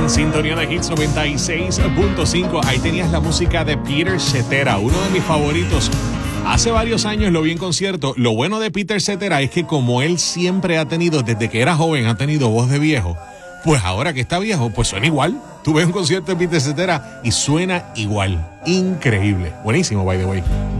en sintonía de Hits 96.5. Ahí tenías la música de Peter Cetera, uno de mis favoritos. Hace varios años lo vi en concierto. Lo bueno de Peter Cetera es que como él siempre ha tenido, desde que era joven, ha tenido voz de viejo, pues ahora que está viejo, pues suena igual. Tú ves un concierto de Peter Cetera y suena igual. Increíble. Buenísimo, by the way.